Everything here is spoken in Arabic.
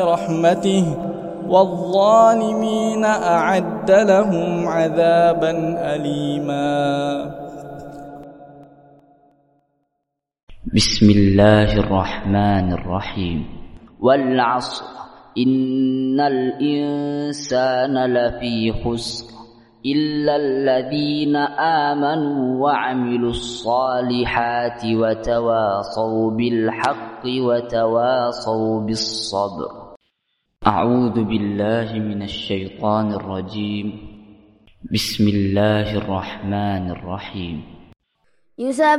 رحمته والظالمين أعد لهم عذابا أليما. بسم الله الرحمن الرحيم. والعصر إن الإنسان لفي خسر إلا الذين آمنوا وعملوا الصالحات وتواصوا بالحق وتواصوا بالصبر. أعوذ بالله من الشيطان الرجيم. بسم الله الرحمن الرحيم.